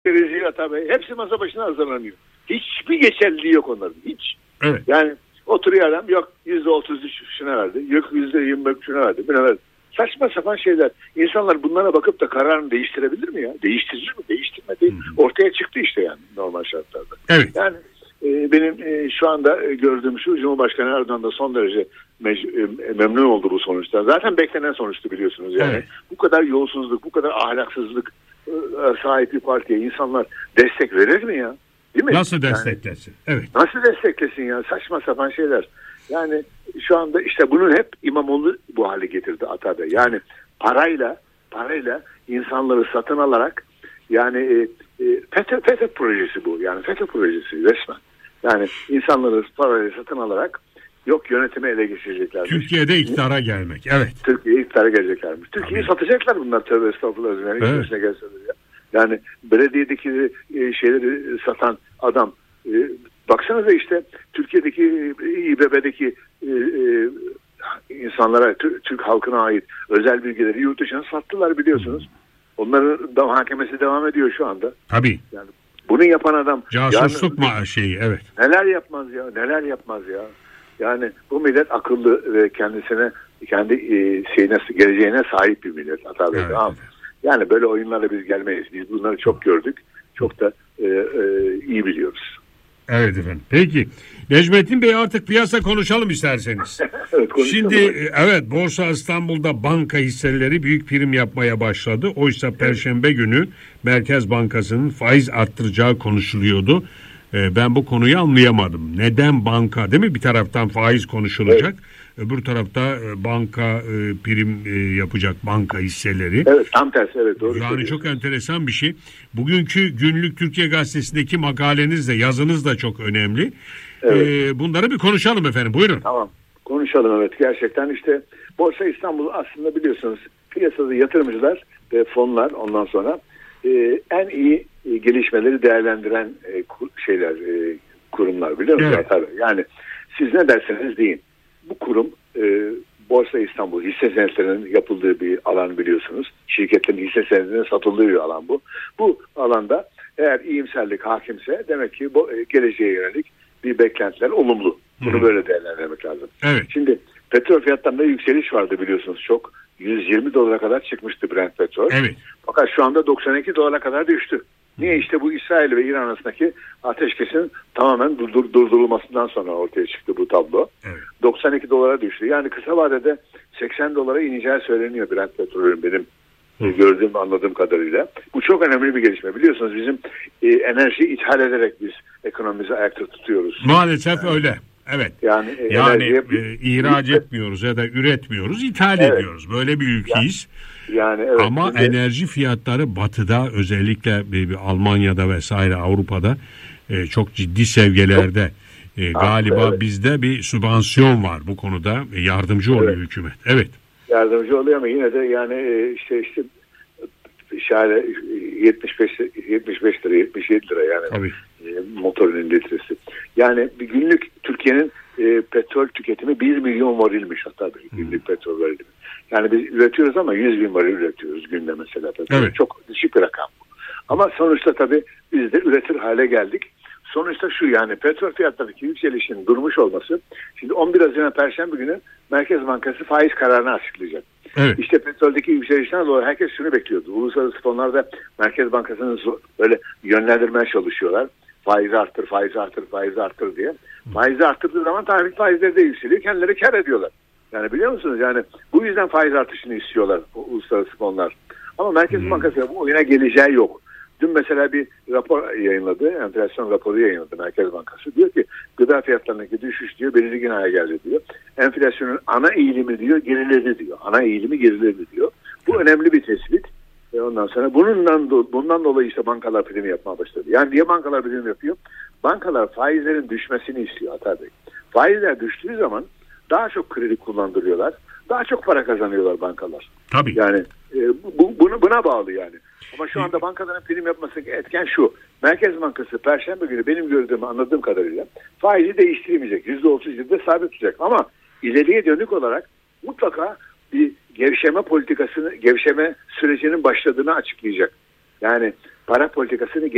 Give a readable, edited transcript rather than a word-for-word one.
Rezil tabii. Hepsi masa başına hazırlanıyor. Hiçbir geçerliliği yok onların. Hiç. Evet. Yani oturuyor adam, yok %33 şuna verdi. Yok %25 şuna verdi. Buna verdi. Saçma sapan şeyler. İnsanlar bunlara bakıp da kararını değiştirebilir mi ya? Değiştirir mi? Değiştirmedi. Ortaya çıktı işte yani normal şartlarda. Evet. Yani benim şu anda gördüğüm şu, Cumhurbaşkanı Erdoğan da son derece memnun oldu bu sonuçtan. Zaten beklenen sonuçtu biliyorsunuz yani. Evet. Bu kadar yolsuzluk, bu kadar ahlaksızlık sahip bir partiye insanlar destek verir mi ya? Değil mi? Nasıl desteklesin? Yani, evet. Nasıl desteklesin ya? Saçma sapan şeyler. Yani şu anda işte bunun hep İmamoğlu bu hale getirdi Atabey. Yani parayla insanları satın alarak, yani FETÖ projesi bu. Yani FETÖ projesi resmen. Yani insanları parayla satın alarak yok yönetimi ele geçirecekler. Türkiye'de iktidara gelmek. Evet. Türkiye'ye iktidara geleceklermiş. Türkiye'yi satacaklar bunlar, tövbe estağfurullah. Evet. Yani belediyedeki şeyleri satan adam, baksanıza işte Türkiye'deki İBB'deki insanlara, Türk halkına ait özel bilgileri yurt dışına sattılar biliyorsunuz. Onların da mahkemesi devam ediyor şu anda. Tabii. Yani bunu yapan adam casusluk şeyi, evet. Neler yapmaz ya. Yani bu millet akıllı ve kendi geleceğine sahip bir millet. Evet. Yani böyle oyunlarla biz gelmeyiz. Biz bunları çok gördük. Çok da iyi biliyoruz. Evet efendim. Peki. Necmettin Bey, artık piyasa konuşalım isterseniz. Evet, şimdi Borsa İstanbul'da banka hisseleri büyük prim yapmaya başladı. Oysa Perşembe günü Merkez Bankası'nın faiz arttıracağı konuşuluyordu. Ben bu konuyu anlayamadım. Neden banka, değil mi? Bir taraftan faiz konuşulacak. Evet. Öbür tarafta banka prim yapacak, banka hisseleri. Evet, tam tersi, evet, doğru. Yani çok enteresan bir şey. Bugünkü Günlük Türkiye Gazetesi'ndeki makaleniz de, yazınız da çok önemli. Evet. Bunları bir konuşalım efendim. Buyurun. Tamam. Konuşalım, evet. Gerçekten işte Borsa İstanbul aslında biliyorsunuz piyasada yatırımcılar ve fonlar, ondan sonra en iyi gelişmeleri değerlendiren kurumlar, biliyor musunuz? Evet. Tabii. Yani siz ne derseniz deyin. Bu kurum Borsa İstanbul hisse senetlerinin yapıldığı bir alan biliyorsunuz. Şirketlerin hisse senetlerinin satıldığı bir alan bu. Bu alanda eğer iyimserlik hakimse demek ki geleceğe yönelik bir beklentiler olumlu. Bunu böyle değerlendirmek lazım. Evet. Şimdi petrol fiyatlarında yükseliş vardı biliyorsunuz çok. 120 dolara kadar çıkmıştı Brent petrol. Evet. Fakat şu anda 92 dolara kadar düştü. Niye? İşte bu İsrail ve İran arasındaki ateşkesin tamamen durdurulmasından sonra ortaya çıktı bu tablo. Evet. 92 dolara düştü. Yani kısa vadede 80 dolara ineceği söyleniyor Brent petrolün, benim gördüğüm, anladığım kadarıyla. Bu çok önemli bir gelişme. Biliyorsunuz bizim enerji ithal ederek biz ekonomimizi ayakta tutuyoruz. Maalesef öyle. Evet. Yani ihraç etmiyoruz ya da üretmiyoruz, ithal ediyoruz. Böyle bir ülkeyiz. Yani evet. Ama enerji fiyatları Batı'da, özellikle Almanya'da vesaire Avrupa'da çok ciddi seviyelerde. Galiba evet. Bizde bir sübvansiyon var bu konuda. Yardımcı oluyor hükümet. Evet. Yardımcı oluyor ama yine de yani işte şöyle 75 lira, 77 lira yani. Tabii. Motorun litresi. Yani bir günlük Türkiye'nin petrol tüketimi 1 milyon varilmiş hatta günlük petrol varilimi. Yani biz üretiyoruz ama 100 bin varil üretiyoruz günde mesela petrol. Evet. Çok düşük bir rakam bu. Ama sonuçta tabii biz de üretir hale geldik. Sonuçta şu, yani petrol fiyatlarındaki yükselişin durmuş olması. Şimdi 11 Haziran Perşembe günü Merkez Bankası faiz kararını açıklayacak. Evet. İşte petroldeki yükselişten dolayı herkes şunu bekliyordu. Uluslararası fonlarda Merkez Bankası'nın böyle yönlendirmeye çalışıyorlar. Faizi arttır diye. Faizi arttırdığı zaman tahvil faizleri de yükseliyor. Kendileri kar ediyorlar. Yani biliyor musunuz? Yani bu yüzden faiz artışını istiyorlar uluslararası fonlar. Ama Merkez Bankası bu oyuna geleceği yok. Dün mesela bir rapor yayınladı. Enflasyon raporu yayınladı Merkez Bankası. Diyor ki gıda fiyatlarındaki düşüş diyor belirgin hale geldi diyor. Enflasyonun ana eğilimi diyor geriledi diyor. Ana eğilimi geriledi diyor. Bu önemli bir tespit. Ondan sonra bundan dolayı işte bankalar prim yapmaya başladı. Yani niye bankalar prim yapıyor? Bankalar faizlerin düşmesini istiyor Atabey. Faizler düştüğü zaman daha çok kredi kullandırıyorlar. Daha çok para kazanıyorlar bankalar. Tabii. Yani buna bağlı yani. Ama şu anda bankaların prim yapmasındaki etken şu. Merkez Bankası Perşembe günü benim gördüğüm, anladığım kadarıyla faizi değiştirmeyecek. %37'de sabit tutacak. Ama ileriye dönük olarak mutlaka bir gevşeme sürecinin başladığını açıklayacak. Yani para politikasını